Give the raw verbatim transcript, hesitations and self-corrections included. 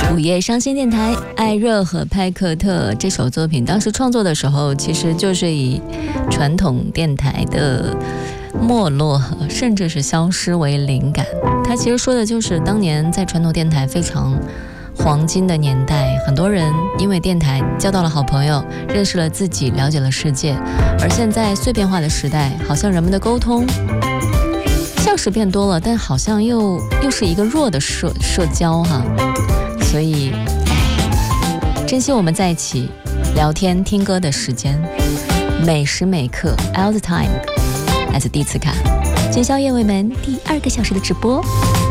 午夜伤心电台，艾热和派克特这首作品当时创作的时候，其实就是以传统电台的没落甚至是消失为灵感。它其实说的就是当年在传统电台非常黄金的年代，很多人因为电台交到了好朋友，认识了自己，了解了世界。而现在碎片化的时代，好像人们的沟通像是变多了，但好像又又是一个弱的社社交哈。所以珍惜我们在一起聊天听歌的时间，每时每刻 all the time。来自第一次看今宵夜未眠第二个小时的直播。